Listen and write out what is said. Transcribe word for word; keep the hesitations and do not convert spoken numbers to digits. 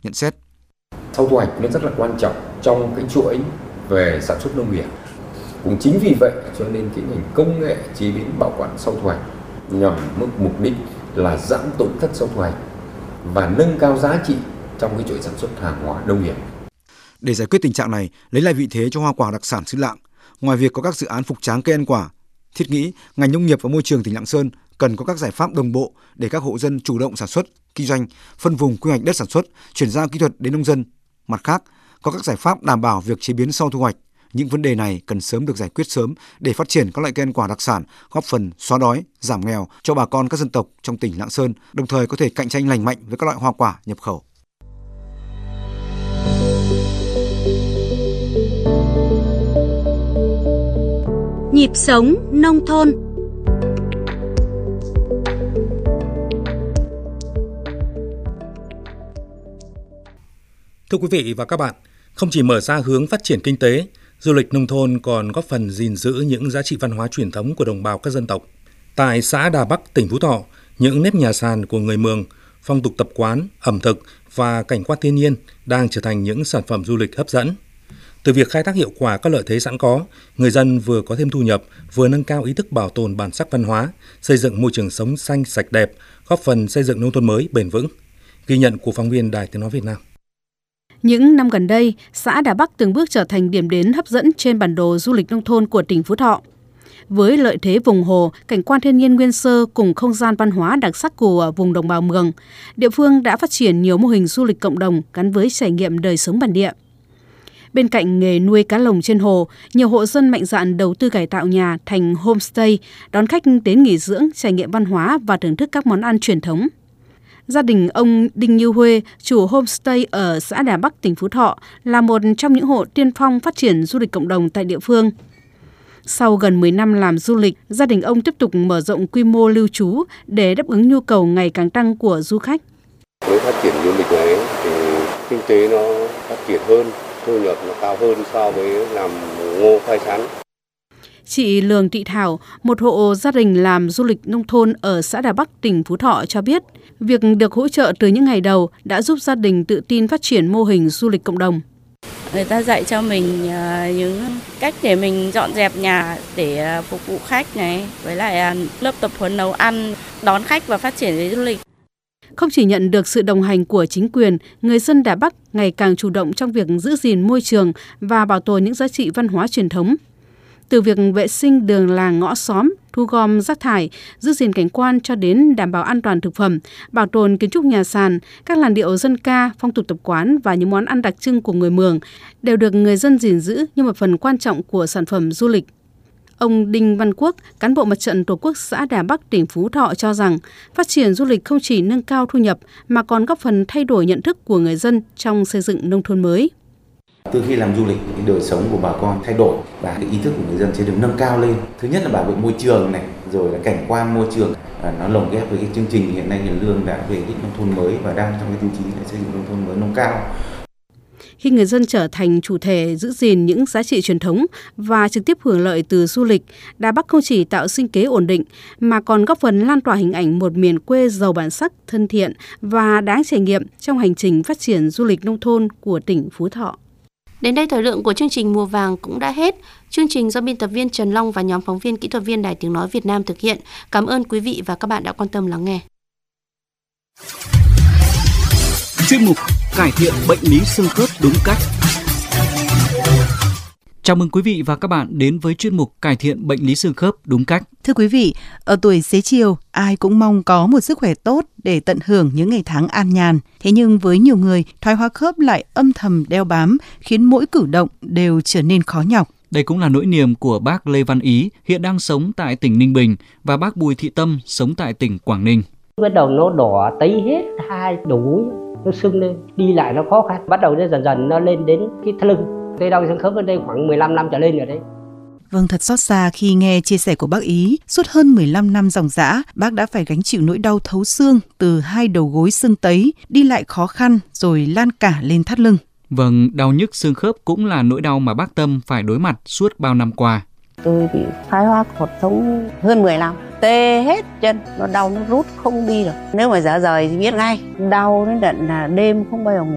nhận xét. Sau thu hoạch nó rất là quan trọng trong cái chuỗi về sản xuất nông nghiệp. Cũng chính vì vậy cho nên cái ngành công nghệ chế biến bảo quản sau thu hoạch nhằm mục đích là giảm tổn thất sau thu hoạch và nâng cao giá trị trong cái chuỗi sản xuất hàng hóa nông nghiệp. Để giải quyết tình trạng này, lấy lại vị thế cho hoa quả đặc sản xứ Lạng, ngoài việc có các dự án phục tráng cây ăn quả, thiết nghĩ ngành nông nghiệp và môi trường tỉnh Lạng Sơn cần có các giải pháp đồng bộ để các hộ dân chủ động sản xuất, kinh doanh, phân vùng quy hoạch đất sản xuất, chuyển giao kỹ thuật đến nông dân. Mặt khác, có các giải pháp đảm bảo việc chế biến sau thu hoạch. Những vấn đề này cần sớm được giải quyết sớm để phát triển các loại cây ăn quả đặc sản, góp phần xóa đói, giảm nghèo cho bà con các dân tộc trong tỉnh Lạng Sơn, đồng thời có thể cạnh tranh lành mạnh với các loại hoa quả nhập khẩu. Nhịp sống nông thôn. Thưa quý vị và các bạn, không chỉ mở ra hướng phát triển kinh tế, du lịch nông thôn còn góp phần gìn giữ những giá trị văn hóa truyền thống của đồng bào các dân tộc. Tại xã Đà Bắc, tỉnh Phú Thọ, những nếp nhà sàn của người Mường, phong tục tập quán, ẩm thực và cảnh quan thiên nhiên đang trở thành những sản phẩm du lịch hấp dẫn. Từ việc khai thác hiệu quả các lợi thế sẵn có, người dân vừa có thêm thu nhập, vừa nâng cao ý thức bảo tồn bản sắc văn hóa, xây dựng môi trường sống xanh sạch đẹp, góp phần xây dựng nông thôn mới bền vững. Ghi nhận của phóng viên Đài Tiếng nói Việt Nam. Những năm gần đây, xã Đà Bắc từng bước trở thành điểm đến hấp dẫn trên bản đồ du lịch nông thôn của tỉnh Phú Thọ. Với lợi thế vùng hồ, cảnh quan thiên nhiên nguyên sơ cùng không gian văn hóa đặc sắc của vùng đồng bào Mường, địa phương đã phát triển nhiều mô hình du lịch cộng đồng gắn với trải nghiệm đời sống bản địa. Bên cạnh nghề nuôi cá lồng trên hồ, nhiều hộ dân mạnh dạn đầu tư cải tạo nhà thành homestay, đón khách đến nghỉ dưỡng, trải nghiệm văn hóa và thưởng thức các món ăn truyền thống. Gia đình ông Đinh Như Huê, chủ homestay ở xã Đà Bắc, tỉnh Phú Thọ, là một trong những hộ tiên phong phát triển du lịch cộng đồng tại địa phương. Sau gần mười năm làm du lịch, gia đình ông tiếp tục mở rộng quy mô lưu trú để đáp ứng nhu cầu ngày càng tăng của du khách. Với phát triển du lịch này thì kinh tế nó phát triển hơn, thu nhập nó cao hơn so với làm ngô khoai sắn. Chị Lường Thị Thảo, một hộ gia đình làm du lịch nông thôn ở xã Đà Bắc, tỉnh Phú Thọ cho biết, việc được hỗ trợ từ những ngày đầu đã giúp gia đình tự tin phát triển mô hình du lịch cộng đồng. Người ta dạy cho mình những cách để mình dọn dẹp nhà để phục vụ khách này, với lại lớp tập huấn nấu ăn, đón khách và phát triển du lịch. Không chỉ nhận được sự đồng hành của chính quyền, người dân Đà Bắc ngày càng chủ động trong việc giữ gìn môi trường và bảo tồn những giá trị văn hóa truyền thống. Từ việc vệ sinh đường làng ngõ xóm, thu gom rác thải, giữ gìn cảnh quan cho đến đảm bảo an toàn thực phẩm, bảo tồn kiến trúc nhà sàn, các làn điệu dân ca, phong tục tập quán và những món ăn đặc trưng của người Mường đều được người dân gìn giữ như một phần quan trọng của sản phẩm du lịch. Ông Đinh Văn Quốc, cán bộ Mặt trận Tổ quốc xã Đà Bắc, tỉnh Phú Thọ cho rằng phát triển du lịch không chỉ nâng cao thu nhập mà còn góp phần thay đổi nhận thức của người dân trong xây dựng nông thôn mới. Từ khi làm du lịch, cái đời sống của bà con thay đổi và cái ý thức của người dân sẽ được nâng cao lên. Thứ nhất là bảo vệ môi trường này, rồi là cảnh quan môi trường, à, nó lồng ghép với cái chương trình hiện nay Hiền Lương đã về đích nông thôn mới và đang trong cái tiêu chí để xây dựng nông thôn mới nâng cao. Khi người dân trở thành chủ thể giữ gìn những giá trị truyền thống và trực tiếp hưởng lợi từ du lịch, Đà Bắc không chỉ tạo sinh kế ổn định mà còn góp phần lan tỏa hình ảnh một miền quê giàu bản sắc, thân thiện và đáng trải nghiệm trong hành trình phát triển du lịch nông thôn của tỉnh Phú Thọ. Đến đây thời lượng của chương trình Mùa Vàng cũng đã hết. Chương trình do biên tập viên Trần Long và nhóm phóng viên kỹ thuật viên Đài Tiếng nói Việt Nam thực hiện. Cảm ơn quý vị và các bạn đã quan tâm lắng nghe. Chuyên mục cải thiện bệnh lý xương khớp đúng cách. Chào mừng quý vị và các bạn đến với chuyên mục cải thiện bệnh lý xương khớp đúng cách. Thưa quý vị, ở tuổi xế chiều, ai cũng mong có một sức khỏe tốt để tận hưởng những ngày tháng an nhàn. Thế nhưng với nhiều người, thoái hóa khớp lại âm thầm đeo bám, khiến mỗi cử động đều trở nên khó nhọc. Đây cũng là nỗi niềm của bác Lê Văn Ý, hiện đang sống tại tỉnh Ninh Bình, và bác Bùi Thị Tâm, sống tại tỉnh Quảng Ninh. Bắt đầu nó đỏ tấy hết hai đầu gối, nó sưng lên, đi lại nó khó khăn. Bắt đầu nó dần dần nó lên đến cái thắt lưng. Tôi đau xương khớp ở đây khoảng mười lăm năm trở lên rồi đấy. Vâng, thật xót xa khi nghe chia sẻ của bác Ý. Suốt hơn mười lăm năm dòng dã, bác đã phải gánh chịu nỗi đau thấu xương từ hai đầu gối sưng tấy, đi lại khó khăn rồi lan cả lên thắt lưng. Vâng, đau nhức xương khớp cũng là nỗi đau mà bác Tâm phải đối mặt suốt bao năm qua. Tôi bị thoái hóa cột sống hơn mười năm, tê hết chân, nó đau nó rút không đi được. Nếu mà dở dời thì biết ngay, đau đến tận là đêm không bao giờ ngủ.